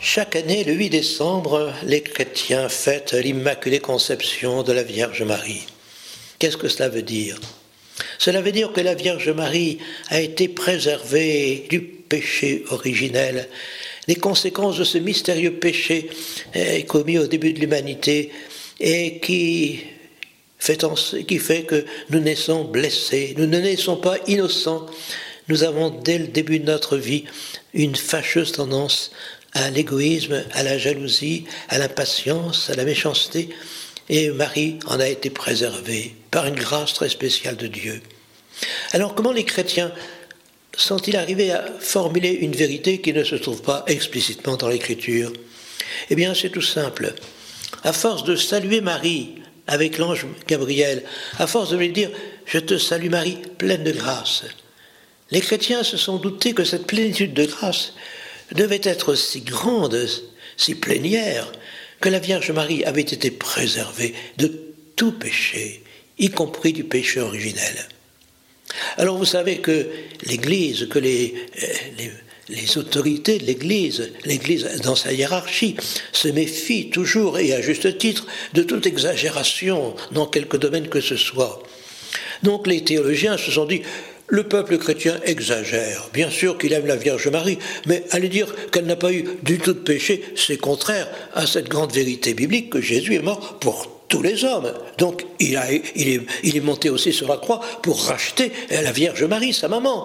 Chaque année, le 8 décembre, les chrétiens fêtent l'Immaculée Conception de la Vierge Marie. Qu'est-ce que cela veut dire ? Cela veut dire que la Vierge Marie a été préservée du péché originel, les conséquences de ce mystérieux péché commis au début de l'humanité et qui fait que nous naissons blessés, nous ne naissons pas innocents. Nous avons dès le début de notre vie une fâcheuse tendance à l'égoïsme, à la jalousie, à l'impatience, à la méchanceté. Et Marie en a été préservée par une grâce très spéciale de Dieu. Alors comment les chrétiens sont-ils arrivés à formuler une vérité qui ne se trouve pas explicitement dans l'Écriture ? Eh bien c'est tout simple. À force de saluer Marie avec l'ange Gabriel, à force de lui dire « Je te salue Marie, pleine de grâce », les chrétiens se sont doutés que cette plénitude de grâce devait être si grande, si plénière, que la Vierge Marie avait été préservée de tout péché, y compris du péché originel. Alors vous savez que l'Église, que les autorités de l'Église dans sa hiérarchie, se méfient toujours, et à juste titre, de toute exagération dans quelque domaine que ce soit. Donc les théologiens se sont dit, le peuple chrétien exagère. Bien sûr qu'il aime la Vierge Marie, mais aller dire qu'elle n'a pas eu du tout de péché, c'est contraire à cette grande vérité biblique que Jésus est mort pour tous les hommes. Donc il est monté aussi sur la croix pour racheter la Vierge Marie, sa maman.